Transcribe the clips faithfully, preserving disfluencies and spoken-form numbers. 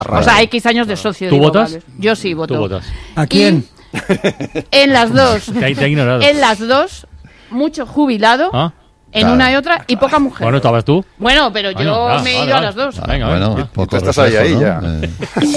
O sea, X años de socio. ¿Tú digo, votas? Vale. Yo sí voto. ¿Tú votas? ¿A quién? Y en las dos. Te ha, te ha ignorado. En las dos, mucho jubilado. ¿Ah? En Claro. una y otra, y poca mujer. Bueno, ¿estabas tú? Bueno, pero yo Bueno, ya, me he vale, ido vale. a las dos. Ah, venga, Bueno, venga. poco Tú estás ahí, reflejo, ahí, ¿no? ya.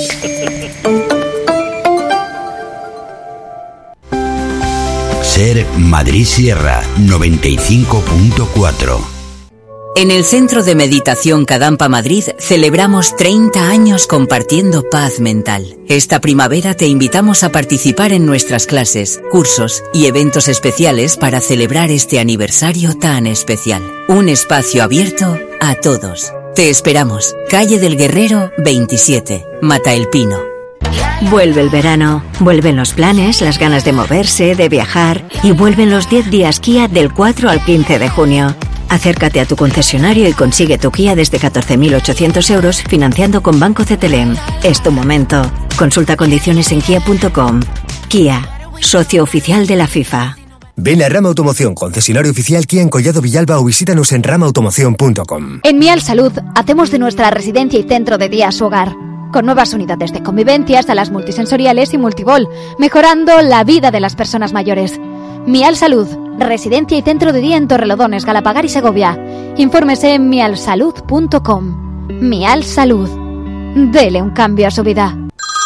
Eh, Ser Madrid Sierra noventa y cinco punto cuatro. En el Centro de Meditación Kadampa Madrid celebramos treinta años compartiendo paz mental. Esta primavera te invitamos a participar en nuestras clases, cursos y eventos especiales para celebrar este aniversario tan especial. Un espacio abierto a todos. Te esperamos. Calle del Guerrero veintisiete, Mata el Pino. Vuelve el verano, vuelven los planes, las ganas de moverse, de viajar y vuelven los diez días Kia del cuatro al quince de junio. Acércate a tu concesionario y consigue tu Kia desde catorce mil ochocientos euros financiando con Banco C T L M. Es tu momento. Consulta condiciones en kia punto com. Kia, socio oficial de la FIFA. Ven a Rama Automoción, concesionario oficial Kia en Collado Villalba o visítanos en rama automoción punto com. En Mial Salud hacemos de nuestra residencia y centro de día su hogar, con nuevas unidades de convivencia, salas multisensoriales y multibol, mejorando la vida de las personas mayores. Mial Salud, residencia y centro de día en Torrelodones, Galapagar y Segovia. Infórmese en mial salud punto com. Mial Salud. Dele un cambio a su vida.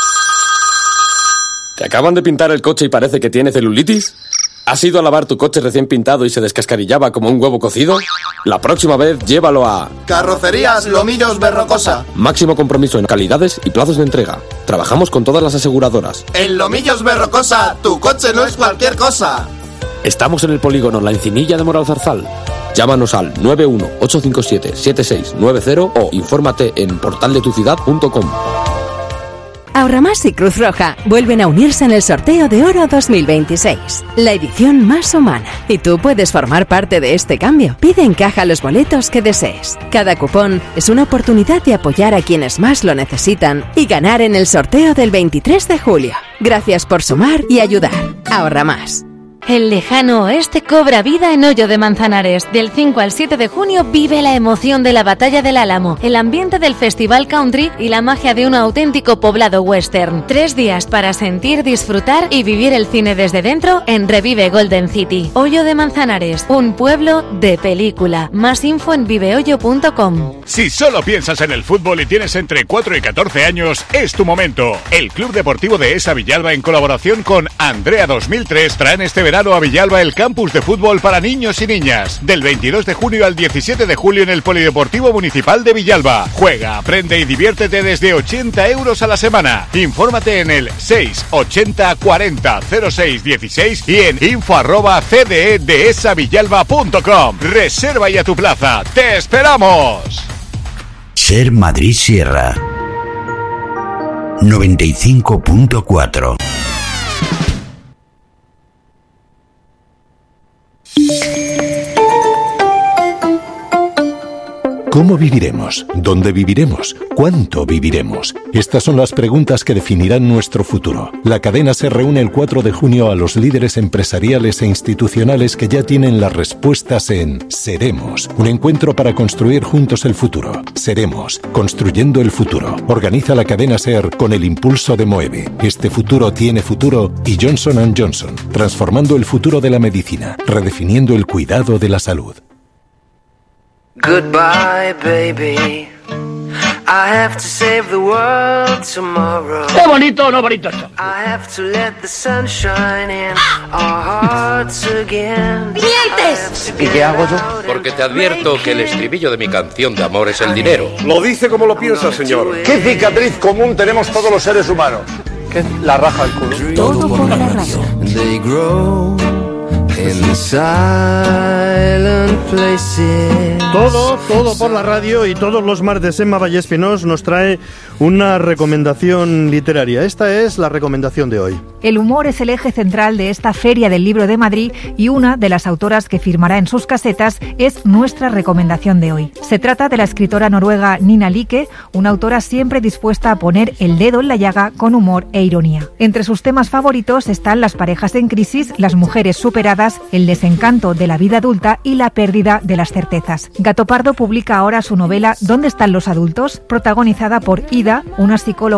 ¿Te acaban de pintar el coche y parece que tiene celulitis? ¿Has ido a lavar tu coche recién pintado y se descascarillaba como un huevo cocido? La próxima vez llévalo a... Carrocerías Lomillos Berrocosa. Máximo compromiso en calidades y plazos de entrega. Trabajamos con todas las aseguradoras. En Lomillos Berrocosa, tu coche no es cualquier cosa. Estamos en el polígono La Encinilla de Moralzarzal. Llámanos al nueve uno ocho cinco siete siete seis nueve cero o infórmate en portal de tu ciudad punto com. Ahorramás y Cruz Roja vuelven a unirse en el sorteo de Oro dos mil veintiséis, la edición más humana. Y tú puedes formar parte de este cambio. Pide en caja los boletos que desees. Cada cupón es una oportunidad de apoyar a quienes más lo necesitan y ganar en el sorteo del veintitrés de julio. Gracias por sumar y ayudar. Ahorra más. El lejano oeste cobra vida en Hoyo de Manzanares. Del cinco al siete de junio vive la emoción de la Batalla del Álamo, el ambiente del Festival Country y la magia de un auténtico poblado western. Tres días para sentir, disfrutar y vivir el cine desde dentro en Revive Golden City. Hoyo de Manzanares, un pueblo de película. Más info en vivehoyo punto com. Si solo piensas en el fútbol y tienes entre cuatro y catorce años, es tu momento. El Club Deportivo de Esa Villalba, en colaboración con Andrea dos mil tres, traen este verano a Villalba el campus de fútbol para niños y niñas. Del veintidós de junio al diecisiete de julio en el Polideportivo Municipal de Villalba. Juega, aprende y diviértete desde ochenta euros a la semana. Infórmate en el seis ochenta cuarenta cero seis dieciséis y en info arroba cde de esa villalba punto com. Reserva ya tu plaza. ¡Te esperamos! Ser Madrid Sierra noventa y cinco punto cuatro. ¿Cómo viviremos? ¿Dónde viviremos? ¿Cuánto viviremos? Estas son las preguntas que definirán nuestro futuro. La cadena se reúne el cuatro de junio a los líderes empresariales e institucionales que ya tienen las respuestas en Seremos, un encuentro para construir juntos el futuro. Seremos, construyendo el futuro. Organiza la cadena SER con el impulso de Moeve. Este futuro tiene futuro y Johnson and Johnson, transformando el futuro de la medicina, redefiniendo el cuidado de la salud. Goodbye, baby. I have to save the world tomorrow. ¡Qué bonito, no bonito esto! I have to let the sun shine in our hearts again. ¡Mientes! ¿Y qué hago yo? Porque te advierto que el estribillo de mi canción de amor es el dinero. Lo dice como lo piensa, señor. ¿Qué cicatriz común tenemos todos los seres humanos? ¿Qué? La raja del culo. Todo por la radio. They grow in silent places. Todo, todo por la radio, y todos los martes Emma Vallespinós nos trae una recomendación literaria. Esta es la recomendación de hoy. El humor es el eje central de esta Feria del Libro de Madrid y una de las autoras que firmará en sus casetas es nuestra recomendación de hoy. Se trata de la escritora noruega Nina Like, una autora siempre dispuesta a poner el dedo en la llaga con humor e ironía. Entre sus temas favoritos están las parejas en crisis, las mujeres superadas vidas, el desencanto de la vida adulta y la pérdida de las certezas. Gato Pardo publica ahora su novela ¿Dónde están los adultos?, protagonizada por Ida, una psicóloga